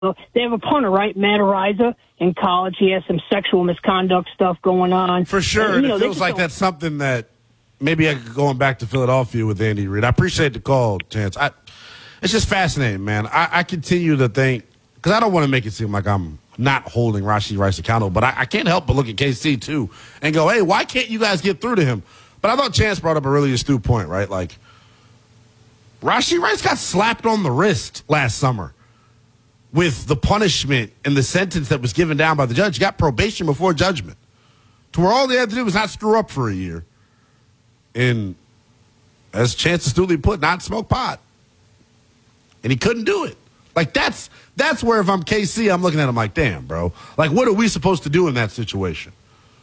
They have a punter, right? Matt Ariza in college. He has some sexual misconduct stuff going on. For sure. And it feels like that's something that maybe I could going back to Philadelphia with Andy Reid. I appreciate the call, Chance. It's just fascinating, man. I continue to think, because I don't want to make it seem like I'm not holding Rashee Rice accountable, but I can't help but look at KC, too, and go, hey, why can't you guys get through to him? But I thought Chance brought up a really astute point, right? Like, Rashee Rice got slapped on the wrist last summer with the punishment and the sentence that was given down by the judge. He got probation before judgment, to where all they had to do was not screw up for a year. And as Chance astutely put, not smoke pot. And he couldn't do it. Like, that's where, if I'm KC, I'm looking at him like, damn, bro. Like, what are we supposed to do in that situation?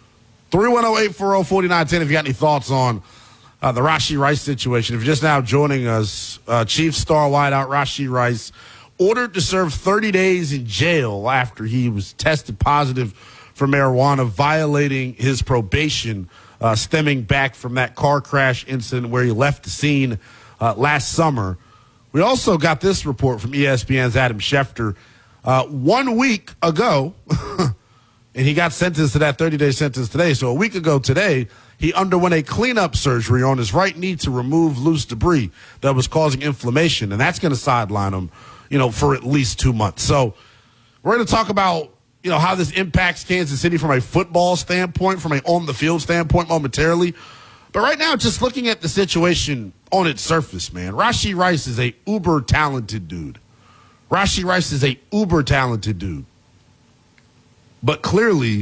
310-840-4910 if you got any thoughts on the Rashee Rice situation. If you're just now joining us, Chief star wideout Rashee Rice ordered to serve 30 days in jail after he was tested positive for marijuana, violating his probation, stemming back from that car crash incident where he left the scene last summer. We also got this report from ESPN's Adam Schefter 1 week ago, and he got sentenced to that 30-day sentence today. So a week ago today, he underwent a cleanup surgery on his right knee to remove loose debris that was causing inflammation, and that's going to sideline him, for at least 2 months. So we're going to talk about, how this impacts Kansas City from a football standpoint, from a on-the-field standpoint momentarily. But right now, just looking at the situation on its surface, man, Rashee Rice is a uber-talented dude. Rashee Rice is a uber-talented dude. But clearly,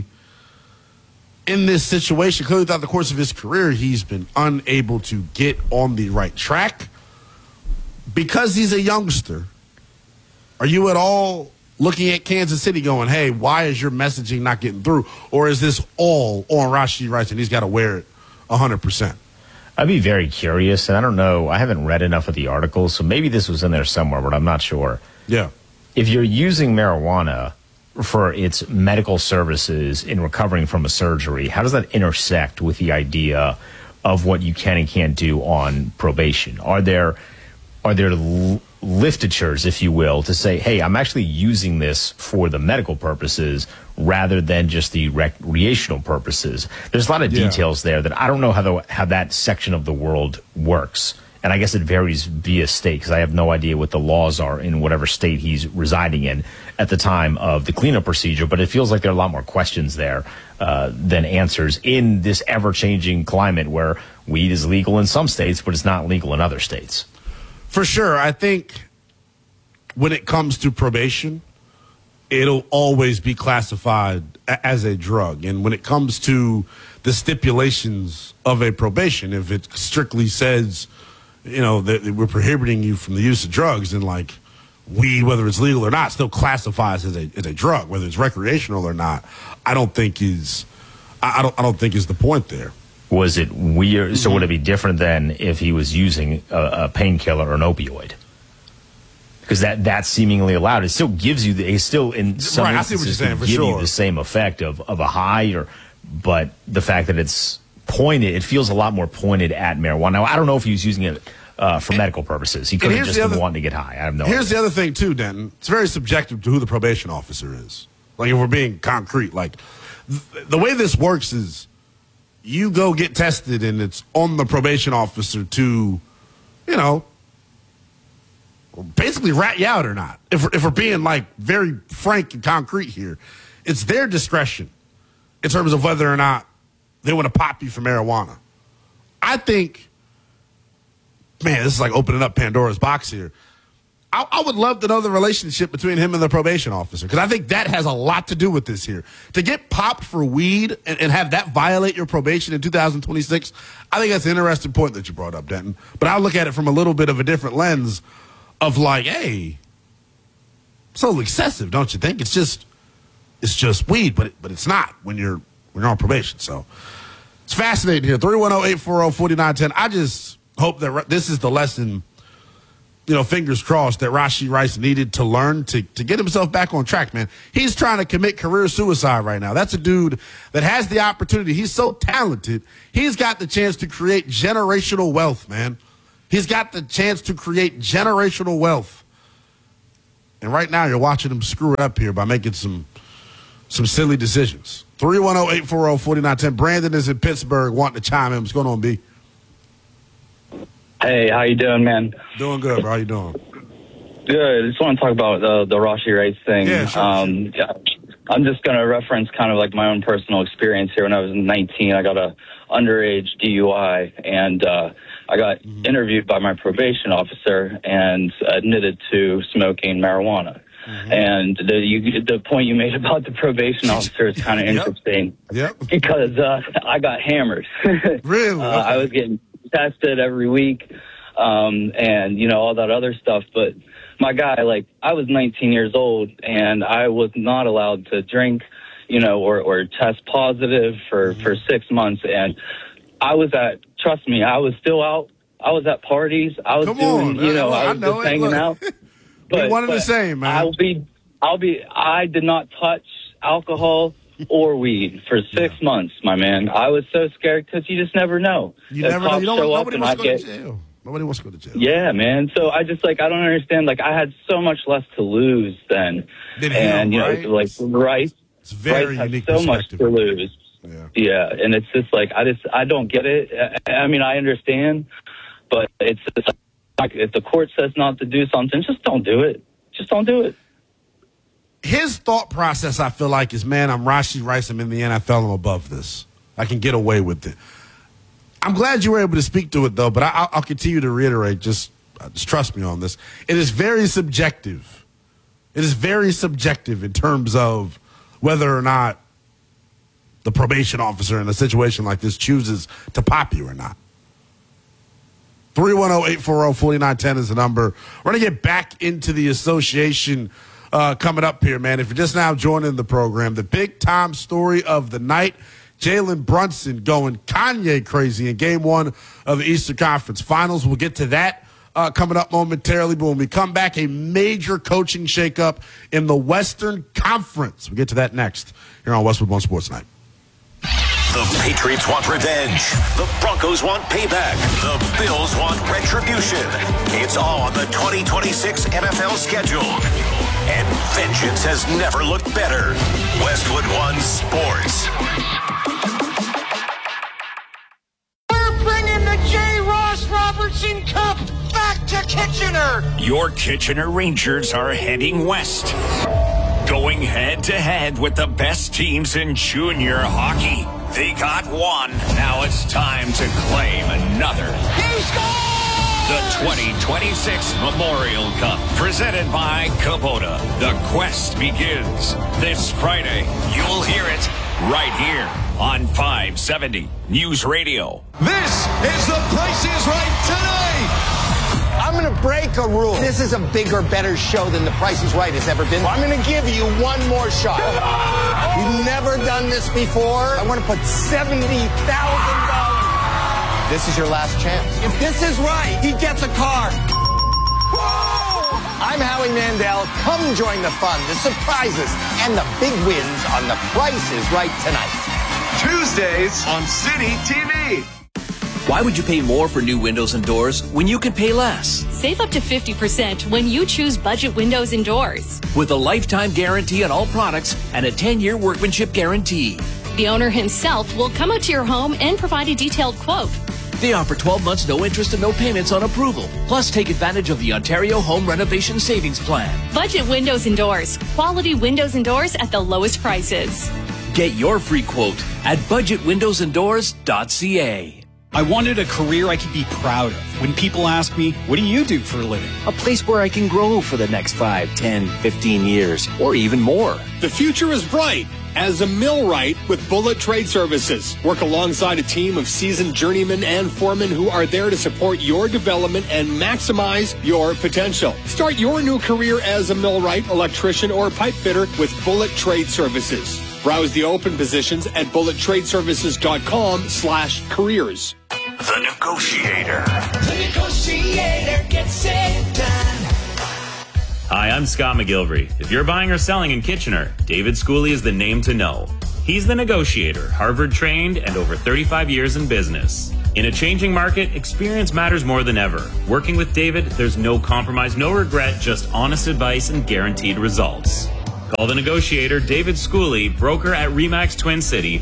in this situation, clearly throughout the course of his career, he's been unable to get on the right track because he's a youngster. Are you at all looking at Kansas City going, hey, why is your messaging not getting through? Or is this all on Rashee Rice and he's got to wear it 100%? I'd be very curious, and I don't know. I haven't read enough of the article, so maybe this was in there somewhere, but I'm not sure. Yeah. If you're using marijuana for its medical services in recovering from a surgery, how does that intersect with the idea of what you can and can't do on probation? Are there liftatures, if you will, to say, hey, I'm actually using this for the medical purposes rather than just the recreational purposes? There's a lot of details there that I don't know how that section of the world works. And I guess it varies via state, because I have no idea what the laws are in whatever state he's residing in at the time of the cleanup procedure. But it feels like there are a lot more questions there than answers in this ever-changing climate where weed is legal in some states, but it's not legal in other states. For sure. I think when it comes to probation, it'll always be classified as a drug. And when it comes to the stipulations of a probation, if it strictly says, that we're prohibiting you from the use of drugs, and like weed, whether it's legal or not, still classifies as a drug, whether it's recreational or not, I don't think is the point there. Was it weird? So would it be different than if he was using a painkiller or an opioid? Because that's seemingly allowed. It still gives you in some instances give you the same effect of a high, but the fact that it's pointed, it feels a lot more pointed at marijuana. Now, I don't know if he was using it for medical purposes. He could have just been wanting to get high. I have no idea. Here's the other thing too, Denton. It's very subjective to who the probation officer is. Like, if we're being concrete, like the way this works is, you go get tested, and it's on the probation officer to, basically rat you out or not. If we're being like very frank and concrete here, it's their discretion in terms of whether or not they want to pop you for marijuana. I think, man, this is like opening up Pandora's box here. I would love to know the relationship between him and the probation officer, because I think that has a lot to do with this here. To get popped for weed and have that violate your probation in 2026, I think that's an interesting point that you brought up, Denton. But I look at it from a little bit of a different lens of like, hey, it's a little excessive, don't you think? It's just weed, but it's not when you're on probation. So it's fascinating here. 310-840-4910. I just hope that this is the lesson, fingers crossed, that Rashee Rice needed to learn to get himself back on track, man. He's trying to commit career suicide right now. That's a dude that has the opportunity. He's so talented. He's got the chance to create generational wealth, man. He's got the chance to create generational wealth. And right now you're watching him screw it up here by making some silly decisions. 310-840-4910. Brandon is in Pittsburgh wanting to chime in. What's going on, B? Hey, how you doing, man? Doing good, bro. How you doing? Good. I just want to talk about the Rashee Rice thing. Yeah, sure. Yeah, I'm just going to reference kind of like my own personal experience here. When I was 19, I got a underage DUI, and I got interviewed by my probation officer and admitted to smoking marijuana. And the point you made about the probation officer is kind of interesting. Yep. Because I got hammered. Really? Okay. I was getting tested every week, and all that other stuff. But my guy, like, I was 19 years old, and I was not allowed to drink, or test positive for 6 months. And I was trust me, I was still out. I was at parties. I was I was just hanging out. But one and the same, man. I did not touch alcohol or weed for 6 months, my man. I was so scared because you just never know. You never know. Nobody wants to go to jail. Nobody wants to go to jail. Yeah, man. So I just I don't understand. Like, I had so much less to lose then. Right? Like Rice. It's very Rice unique has so much to lose. Yeah, and it's just like I don't get it. I mean, I understand, but it's just like, if the court says not to do something, just don't do it. Just don't do it. His thought process, I feel like, is, man, I'm Rashee Rice. I'm in the NFL. I'm above this. I can get away with it. I'm glad you were able to speak to it, though, but I'll continue to reiterate. Just trust me on this. It is very subjective. It is very subjective in terms of whether or not the probation officer in a situation like this chooses to pop you or not. 310-840-4910 is the number. We're going to get back into the association coming up here, man. If you're just now joining the program, the big-time story of the night, Jalen Brunson going Kanye crazy in Game 1 of the Eastern Conference Finals. We'll get to that coming up momentarily. But when we come back, a major coaching shakeup in the Western Conference. We'll get to that next here on Westwood One Sports Night. The Patriots want revenge. The Broncos want payback. The Bills want retribution. It's all on the 2026 NFL schedule. And vengeance has never looked better. Westwood One Sports. We're bringing the J. Ross Robertson Cup back to Kitchener. Your Kitchener Rangers are heading west, going head-to-head with the best teams in junior hockey. They got one. Now it's time to claim another. He scored! The 2026 Memorial Cup, presented by Kubota. The quest begins this Friday. You'll hear it right here on 570 News Radio. This is The Price is Right tonight. I'm going to break a rule. This is a bigger, better show than The Price is Right has ever been. I'm going to give you one more shot. You've never done this before. I want to put $70,000. This is your last chance. If this is right, he gets a car. Whoa! I'm Howie Mandel. Come join the fun, the surprises, and the big wins on The Price is Right tonight. Tuesdays on City TV. Why would you pay more for new windows and doors when you can pay less? Save up to 50% when you choose Budget Windows and Doors. With a lifetime guarantee on all products and a 10-year workmanship guarantee. The owner himself will come out to your home and provide a detailed quote. They offer 12 months no interest and no payments on approval. Plus, take advantage of the Ontario Home Renovation Savings Plan. Budget Windows and Doors. Quality windows and doors at the lowest prices. Get your free quote at budgetwindowsanddoors.ca. I wanted a career I could be proud of. When people ask me, what do you do for a living? A place where I can grow for the next 5, 10, 15 years, or even more. The future is bright. As a millwright with Bullet Trade Services, work alongside a team of seasoned journeymen and foremen who are there to support your development and maximize your potential. Start your new career as a millwright, electrician, or pipe fitter with Bullet Trade Services. Browse the open positions at bullettradeservices.com/careers. The Negotiator. The Negotiator gets it done. Hi, I'm Scott McGilvery. If you're buying or selling in Kitchener, David Schooley is the name to know. He's the Negotiator, Harvard trained and over 35 years in business. In a changing market, experience matters more than ever. Working with David, there's no compromise, no regret, just honest advice and guaranteed results. Call the negotiator, David Schooley, broker at RE/MAX Twin City,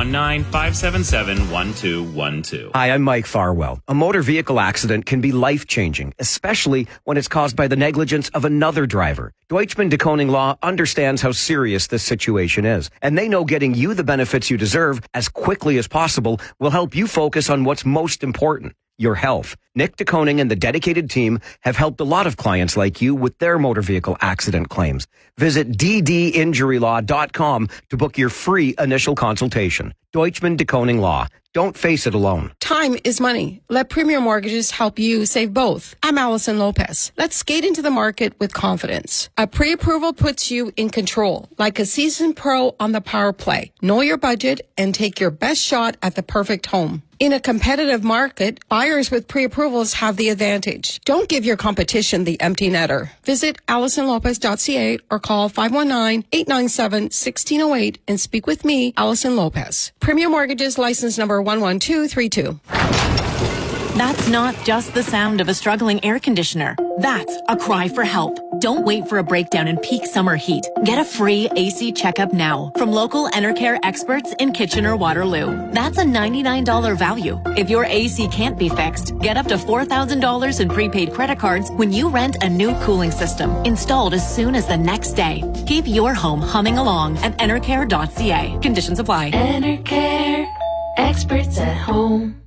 519-577-1212. Hi, I'm Mike Farwell. A motor vehicle accident can be life-changing, especially when it's caused by the negligence of another driver. Deutschman de Koning Law understands how serious this situation is, and they know getting you the benefits you deserve as quickly as possible will help you focus on what's most important. Your health. Nick de Koning and the dedicated team have helped a lot of clients like you with their motor vehicle accident claims. Visit ddinjurylaw.com to book your free initial consultation. Deutschman de Koning Law. Don't face it alone. Time is money. Let Premier Mortgages help you save both. I'm Allison Lopez. Let's skate into the market with confidence. A pre-approval puts you in control, like a seasoned pro on the power play. Know your budget and take your best shot at the perfect home. In a competitive market, buyers with pre-approvals have the advantage. Don't give your competition the empty netter. Visit AllisonLopez.ca or call 519-897-1608 and speak with me, Allison Lopez. Premier Mortgages, license number 11232. That's not just the sound of a struggling air conditioner. That's a cry for help. Don't wait for a breakdown in peak summer heat. Get a free AC checkup now from local Enercare experts in Kitchener-Waterloo. That's a $99 value. If your AC can't be fixed, get up to $4,000 in prepaid credit cards when you rent a new cooling system installed as soon as the next day. Keep your home humming along at enercare.ca. Conditions apply. Enercare, experts at home.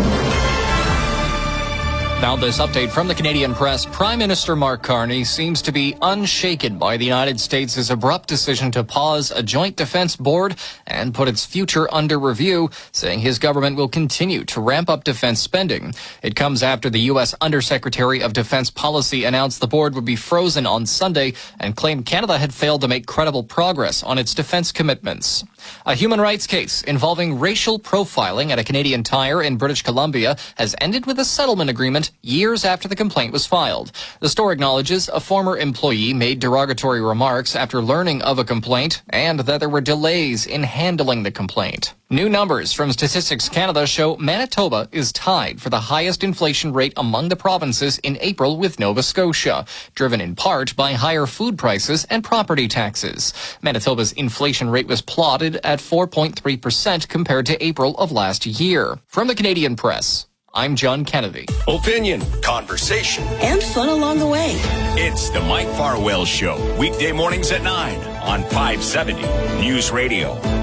Now this update from the Canadian press. Prime Minister Mark Carney seems to be unshaken by the United States' abrupt decision to pause a joint defense board and put its future under review, saying his government will continue to ramp up defense spending. It comes after the U.S. Undersecretary of Defense Policy announced the board would be frozen on Sunday and claimed Canada had failed to make credible progress on its defense commitments. A human rights case involving racial profiling at a Canadian Tire in British Columbia has ended with a settlement agreement years after the complaint was filed. The store acknowledges a former employee made derogatory remarks after learning of a complaint and that there were delays in handling the complaint. New numbers from Statistics Canada show Manitoba is tied for the highest inflation rate among the provinces in April with Nova Scotia, driven in part by higher food prices and property taxes. Manitoba's inflation rate was plotted at 4.3% compared to April of last year. From the Canadian press, I'm John Kennedy. Opinion, conversation, and fun along the way. It's the Mike Farwell Show, weekday mornings at 9 on 570 News Radio.